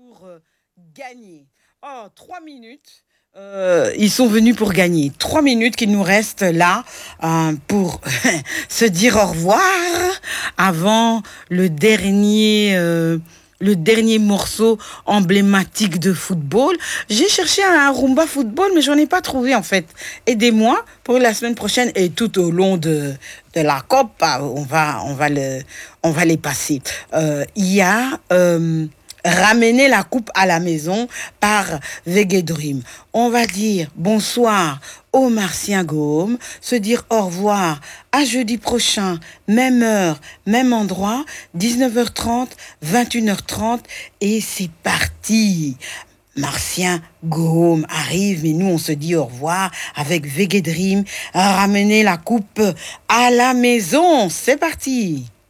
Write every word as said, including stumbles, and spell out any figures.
pour euh, gagner. Oh, trois minutes. Euh, ils sont venus pour gagner. Trois minutes qu'il nous reste là euh, pour se dire au revoir avant le dernier, euh, le dernier morceau emblématique de football. J'ai cherché un rumba football, mais j'en ai pas trouvé en fait. Aidez-moi pour la semaine prochaine et tout au long de, de la COP, ah, on va, on va, le, on va les passer. Euh, Il y a euh, ramener la coupe à la maison par Veggie Dream. On va dire bonsoir au Martien Gaume, se dire au revoir à jeudi prochain, même heure, même endroit, dix-neuf heures trente, vingt et une heures trente, et c'est parti. Martien Gaume arrive, mais nous on se dit au revoir avec Veggie Dream, ramener la coupe à la maison. C'est parti.